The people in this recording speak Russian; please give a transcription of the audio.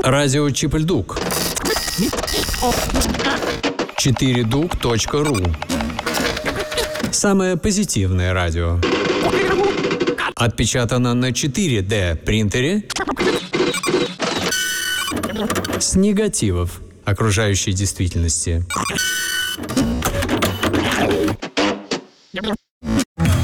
Радио Чипельдук. 4duк.ру. Самое позитивное радио. Отпечатано на 4D принтере с негативов окружающей действительности.